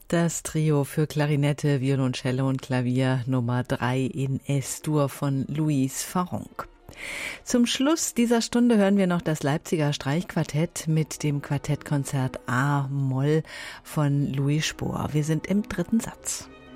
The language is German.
Das Trio für Klarinette, Violoncello und Klavier Nummer 3 in S-Dur von Louise Farronc. Zum Schluss dieser Stunde hören wir noch das Leipziger Streichquartett mit dem Quartettkonzert A-Moll von Louis Spohr. Wir sind im dritten Satz.